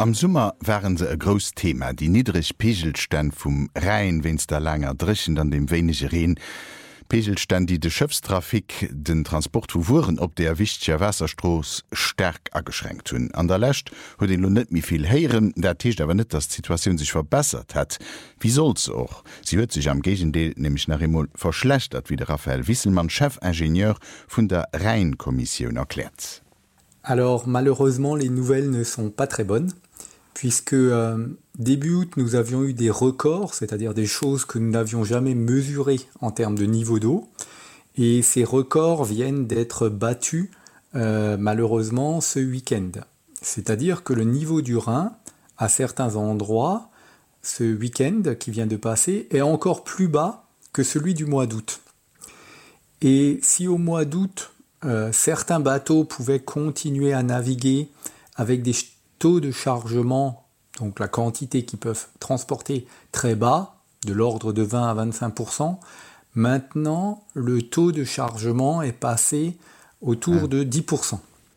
Am Summer waren se e gros Thema, die niedrig Pegelstand vum Rhein wenns der langer Drichen an dem wenige Reen. Pegelstand, die de Schëfstrafik den Transport vu Wuren op der wichtiger Wasserstroos stark ageschränkt hunn. An der Lächt huet den lo net mi viel heieren, der Techt awer net, dass die Situation sich verbessert hat. Wie soll's auch? Sie huet sich am Gegendeel nämlich nach immer verschlechtert, wie der Raphael Wisselmann, Chefingenieur vun der Rhein-Kommission, erklärt. Alors malheureusement, les nouvelles ne sont pas très bonnes, puisque début août, nous avions eu des records, c'est-à-dire des choses que nous n'avions jamais mesurées en termes de niveau d'eau, et ces records viennent d'être battus malheureusement ce week-end. C'est-à-dire que le niveau du Rhin, à certains endroits, ce week-end qui vient de passer, est encore plus bas que celui du mois d'août. Et si au mois d'août, certains bateaux pouvaient continuer à naviguer avec des taux de chargement, donc la quantité qu'ils peuvent transporter très bas, de l'ordre de 20 à 25%. Maintenant, le taux de chargement est passé autour de 10%.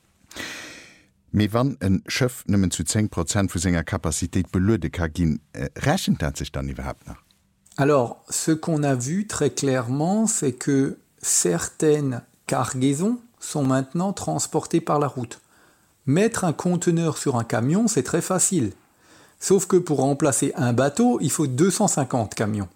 Mais wann ein Schiff nimmen zu 10% von seiner Kapazität belöde kann gehen, rechnet das sich dann überhaupt noch? Alors, ce qu'on a vu très clairement, c'est que certaines cargaisons sont maintenant transportées par la route. Mettre un conteneur sur un camion, c'est très facile. Sauf que pour remplacer un bateau, il faut 250 camions.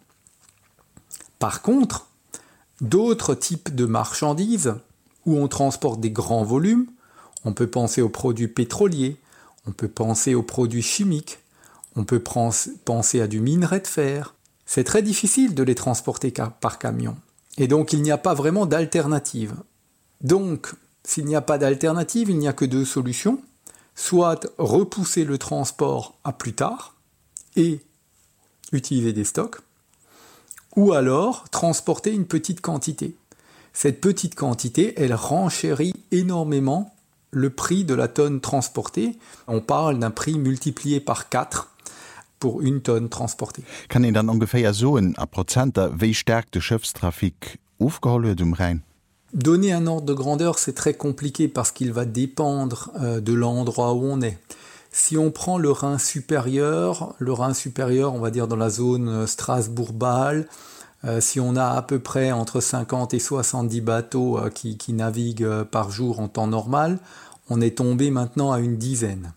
Par contre, d'autres types de marchandises où on transporte des grands volumes, on peut penser aux produits pétroliers, on peut penser aux produits chimiques, on peut penser à du minerai de fer. C'est très difficile de les transporter par camion. Et donc, il n'y a pas vraiment d'alternative. Donc, s'il n'y a pas d'alternative, il n'y a que deux solutions. Soit repousser le transport à plus tard et utiliser des stocks, ou alors transporter une petite quantité. Cette petite quantité, elle renchérit énormément le prix de la tonne transportée. On parle d'un prix multiplié par 4 pour une tonne transportée. Kann ich dann ungefähr so ein Prozenter, wie stark der Schiffstrafik aufgeholt wird im Rhein? Donner un ordre de grandeur, c'est très compliqué parce qu'il va dépendre de l'endroit où on est. Si on prend le Rhin supérieur, on va dire dans la zone Strasbourg-Bâle, si on a à peu près entre 50 et 70 bateaux qui naviguent par jour en temps normal, on est tombé maintenant à une dizaine.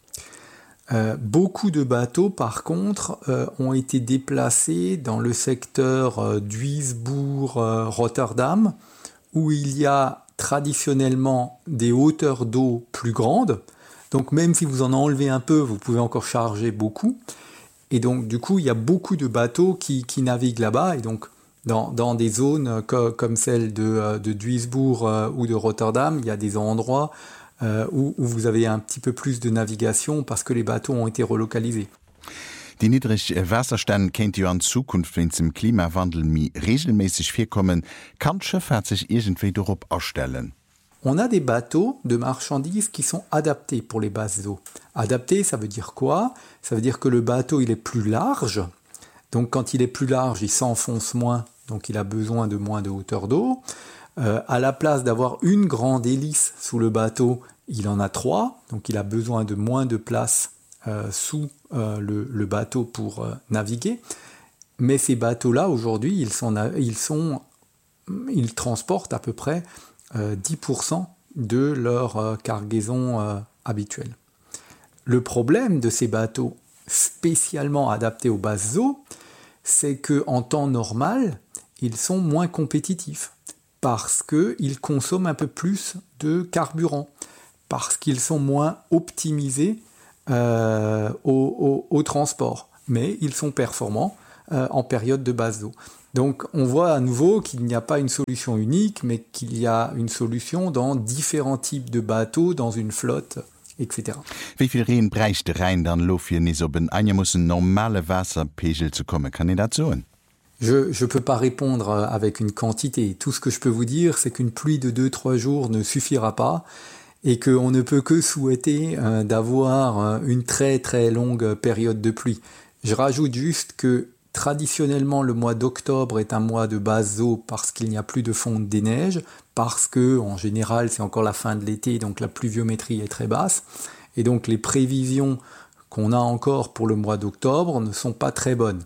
Beaucoup de bateaux, par contre, ont été déplacés dans le secteur Duisbourg-Rotterdam, où il y a traditionnellement des hauteurs d'eau plus grandes. Donc même si vous en enlevez un peu, vous pouvez encore charger beaucoup. Et donc du coup, il y a beaucoup de bateaux qui naviguent là-bas. Et donc dans des zones comme celle de Duisbourg ou de Rotterdam, il y a des endroits où vous avez un petit peu plus de navigation parce que les bateaux ont été relocalisés. Die niedrigen Wasserstände kennt ja in Zukunft, wenn es im Klimawandel regelmäßig vorkommen, kann die Schifffahrt sich irgendwie darauf ausstellen. On a des bateaux de marchandises qui sont adaptés pour les basses eaux. Adapté, ça veut dire quoi? Ça veut dire que le bateau, il est plus large. Donc quand il est plus large, il s'enfonce moins, donc il a besoin de moins de hauteur d'eau. À la place d'avoir une grande hélice sous le bateau, il en a 3, donc il a besoin de moins de place sous le bateau pour naviguer. Mais ces bateaux-là, aujourd'hui, ils transportent à peu près 10% de leur cargaison habituelle. Le problème de ces bateaux spécialement adaptés aux basses eaux, c'est qu'en temps normal, ils sont moins compétitifs parce qu'ils consomment un peu plus de carburant, parce qu'ils sont moins optimisés au transport, mais ils sont performants en période de basse eau. Donc on voit à nouveau qu'il n'y a pas une solution unique, mais qu'il y a une solution dans différents types de bateaux, dans une flotte, etc. Wie viel Rehen bräuchte der Rhein dann für nicht so muss ein normaler Wasserpegel zu kommen? Kann ich das sagen? Je ne peux pas répondre avec une quantité. Tout ce que je peux vous dire, c'est qu'une pluie de 2-3 jours ne suffira pas et qu'on ne peut que souhaiter d'avoir une très très longue période de pluie. Je rajoute juste que traditionnellement le mois d'octobre est un mois de basse eau parce qu'il n'y a plus de fonte des neiges, parce que en général c'est encore la fin de l'été, donc la pluviométrie est très basse, et donc les prévisions qu'on a encore pour le mois d'octobre ne sont pas très bonnes.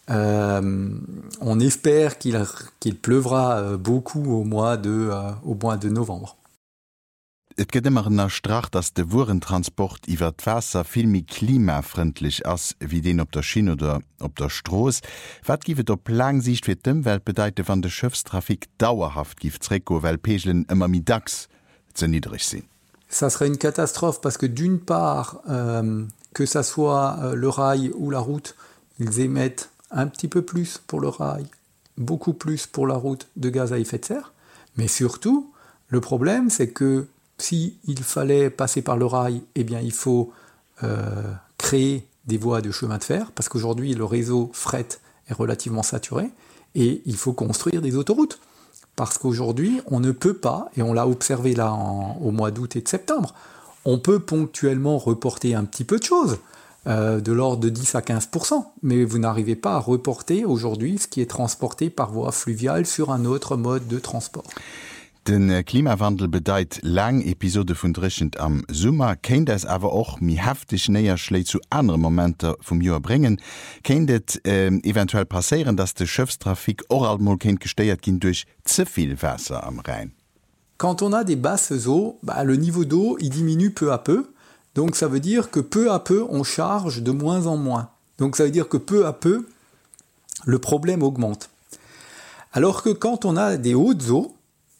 On espère qu'il pleuvra beaucoup au mois de novembre. Et geht immer nach Strach, dass der Wurentransport iwwer d'Wasser vielmi klimafreundlich ass wie den op der Schiene oder op der Stroß. Wat givet op Langsicht fir d'Umwelt bedeite wann de Schiffstrafik dauerhaft giftsreko, weil Pegelen immer mi dax zu niedrig sind. Ça serait une catastrophe parce que d'une part, que ça soit le rail ou la route, ils émettent un petit peu plus pour le rail, beaucoup plus pour la route de gaz à effet de serre. Mais surtout, le problème c'est que si il fallait passer par le rail, eh bien, il faut créer des voies de chemin de fer, parce qu'aujourd'hui, le réseau fret est relativement saturé, et il faut construire des autoroutes. Parce qu'aujourd'hui, on ne peut pas, et on l'a observé là au mois d'août et de septembre, on peut ponctuellement reporter un petit peu de choses, de l'ordre de 10 à 15%, mais vous n'arrivez pas à reporter aujourd'hui ce qui est transporté par voie fluviale sur un autre mode de transport. Den Klimawandel bedeit lang Episode vun Drichend am Summer, kennt es awer och mi heftig näher schläit zu andere Momente vum Joer bringen, kennt et eventuell passieren, dass de Schiffstrafik oralmol kennt gesteiert gin durch zuviel Wasser am Rhein. Quand on a des basses eaux, le niveau d'eau il diminue peu à peu, donc ça veut dire que peu à peu on charge de moins en moins. Donc ça veut dire que peu à peu le problème augmente. Alors que quand on a des hautes eaux,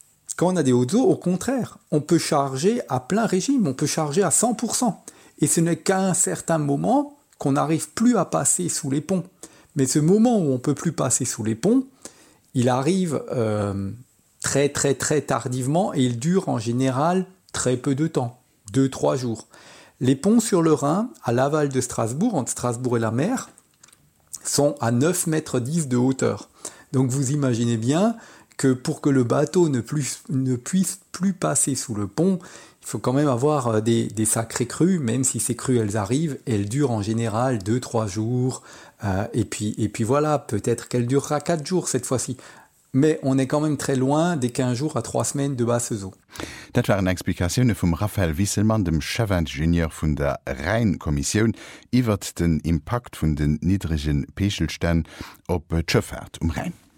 au contraire, on peut charger à plein régime, on peut charger à 100%. Et ce n'est qu'à un certain moment qu'on n'arrive plus à passer sous les ponts. Mais ce moment où on ne peut plus passer sous les ponts, il arrive très très très tardivement et il dure en général très peu de temps, 2-3 jours. Les ponts sur le Rhin, à l'aval de Strasbourg, entre Strasbourg et la mer, sont à 9,10 mètres de hauteur. Donc vous imaginez bien que pour que le bateau ne puisse plus passer sous le pont, il faut quand même avoir des sacrées crues, même si ces crues elles arrivent, elles durent en général 2-3 jours, et puis voilà, peut-être qu'elle durera 4 jours cette fois-ci. Mais on est quand même très loin des 15 jours à 3 semaines de basses eaux. Das waren Explikationen vom Raphael Wisselmann, dem Chefingenieur von der Rhein-Kommission, iwwer den Impact von den niedrigen Pegelständen op Schifffahrt Rhein.